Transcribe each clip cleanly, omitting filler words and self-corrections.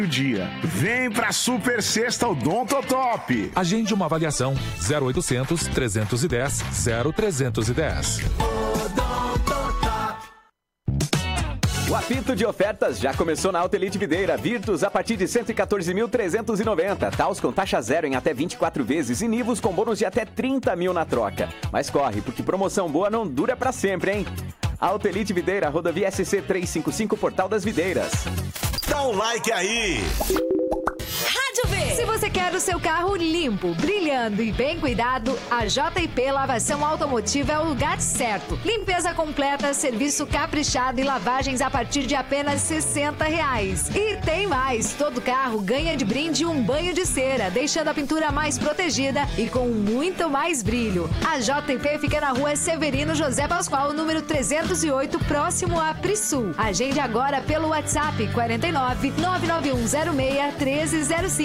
dia. Vem pra Super Sexta Odontotop. Agende uma avaliação 0800 310 0310. O apito de ofertas já começou na Auto Elite Videira. Virtus a partir de 114.390. Taos com taxa zero em até 24 vezes e Nivus com bônus de até 30 mil na troca. Mas corre, porque promoção boa não dura pra sempre, hein? Auto Elite Videira, rodovia SC 355, Portal das Videiras. Dá um like aí! Rádio V. Se você quer o seu carro limpo, brilhando e bem cuidado, a JP Lavação Automotiva é o lugar certo. Limpeza completa, serviço caprichado e lavagens a partir de apenas R$60. E tem mais, todo carro ganha de brinde um banho de cera, deixando a pintura mais protegida e com muito mais brilho. A JP fica na rua Severino José Pascoal, número 308, próximo a Prisul. Agende agora pelo WhatsApp 49 99106 1305.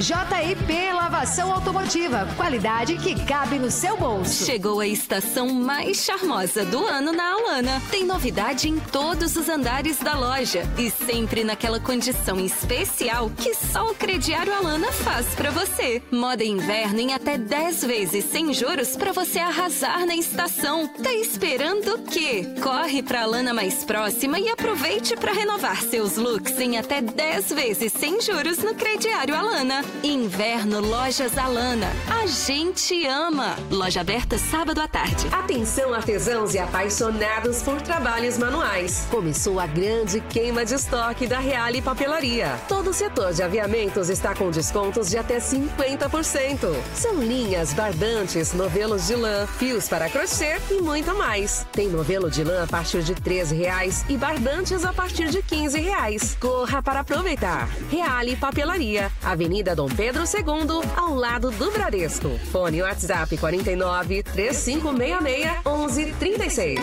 JIP Lavação Automotiva. Qualidade que cabe no seu bolso. Chegou a estação mais charmosa do ano na Alana. Tem novidade em todos os andares da loja. E sempre naquela condição especial que só o crediário Alana faz pra você. Moda inverno em até 10 vezes sem juros pra você arrasar na estação. Tá esperando o quê? Corre pra Alana mais próxima e aproveite pra renovar seus looks em até 10 vezes sem juros no crediário Alana. Inverno Lojas Alana. A gente ama. Loja aberta sábado à tarde. Atenção, artesãos e apaixonados por trabalhos manuais. Começou a grande queima de estoque da Reale Papelaria. Todo o setor de aviamentos está com descontos de até 50%. São linhas, bardantes, novelos de lã, fios para crochê e muito mais. Tem novelo de lã a partir de R$13 e bardantes a partir de R$15. Corra para aproveitar. Reale Papelaria, Avenida Dom Pedro II, ao lado do Bradesco. Fone WhatsApp 49 3566 1136.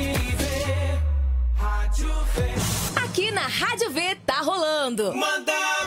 Aqui na Rádio V tá rolando. Manda!